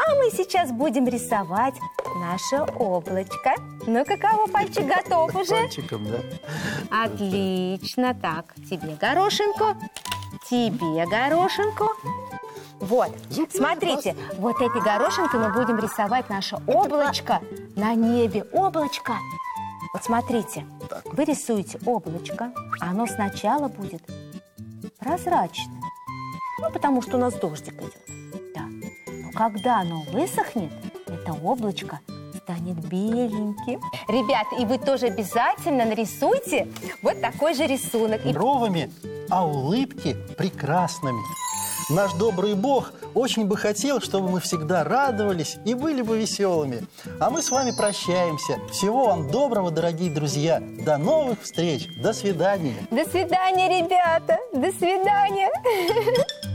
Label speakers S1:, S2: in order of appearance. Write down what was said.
S1: А мы сейчас будем рисовать наше облачко. Ну-ка, кого пальчик готов уже?
S2: Пальчиком, да.
S1: Отлично. Так, тебе горошинку, тебе горошинку. Вот, смотрите, вот этой горошинкой мы будем рисовать наше облачко на небе. Облачко. Вот смотрите, вы рисуете облачко, а оно сначала будет прозрачным. Ну, потому что у нас дождик идет. Да. Но когда оно высохнет, это облачко станет беленьким. Ребят, и вы тоже обязательно нарисуйте вот такой же рисунок.
S2: Бровами, а улыбки прекрасными. Наш добрый Бог очень бы хотел, чтобы мы всегда радовались и были бы веселыми. А мы с вами прощаемся. Всего вам доброго, дорогие друзья. До новых встреч. До свидания.
S1: До свидания, ребята. До свидания.